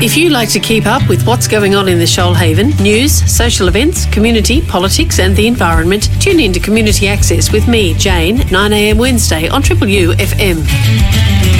If you like to keep up with what's going on in the Shoalhaven, news, social events, community, politics and the environment, tune in to Community Access with me, Jane, 9am Wednesday on Triple U FM.